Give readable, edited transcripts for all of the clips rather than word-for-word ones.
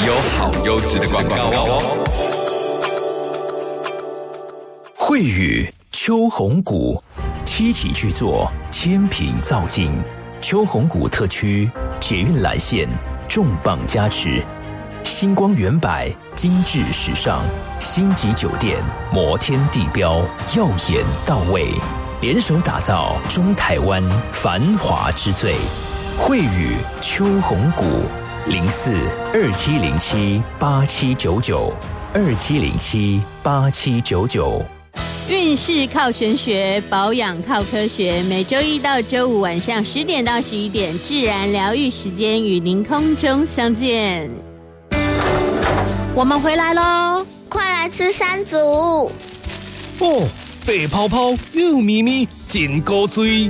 有好优质的广告哦。 惠宇秋红谷七期巨作，千品造境，秋红谷特区捷运蓝线重磅加持，星光远百精致时尚，星级酒店摩天地标耀眼到位，联手打造中台湾繁华之最。惠宇秋红谷0427078799，27078799。 运势靠玄学，保养靠科学。每周一到周五晚上10点到11点，自然疗愈时间与您空中相见。 我们回来咯， 快来吃山竹！ 哦，白泡泡又咪咪，真够醉。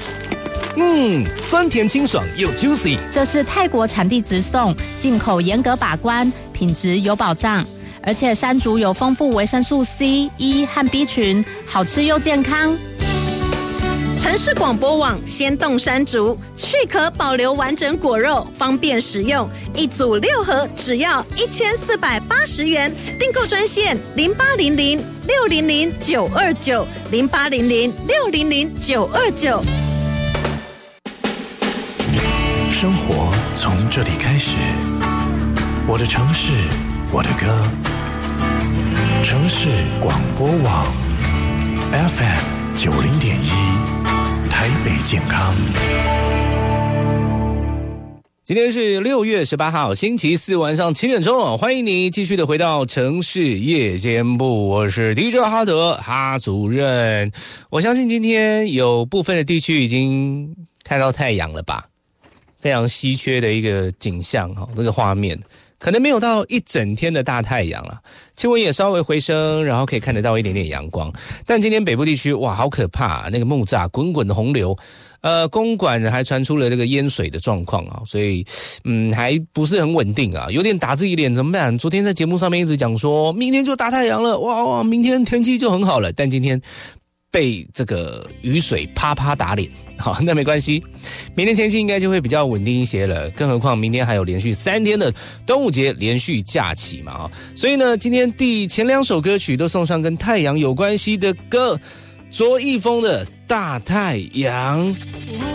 酸甜清爽又 juicy。 这是泰国产地直送，进口严格把关，品质有保障。而且山竹有丰富维生素 C、E 和 B 群，好吃又健康。 城市广播网鲜冻山竹，去壳保留完整果肉，方便食用。一组6盒，只要1480元。订购专线0800-600-929，0800-600-929。 生活从这里开始，我的城市，我的歌。城市广播网 FM90.1，台北健康。 今天是6月18号，星期四晚上7点钟，欢迎你继续的回到城市夜间部，我是 DJ 哈德哈主任。我相信今天有部分的地区已经看到太阳了吧，非常稀缺的一个景象，这个画面可能没有到一整天的大太阳了，气温也稍微回升，然后可以看得到一点点阳光。但今天北部地区哇，好可怕，那个木栅滚滚的洪流，公馆还传出了这个淹水的状况啊，所以还不是很稳定啊，有点打自己脸，怎么办？昨天在节目上面一直讲说明天就大太阳了，哇，明天天气就很好了，但今天被这个雨水啪啪打脸。好，那没关系，明天天气应该就会比较稳定一些了，更何况明天还有连续3天的端午节连续假期嘛，所以呢，今天前2首歌曲都送上跟太阳有关系的歌，卓一峰的大太阳。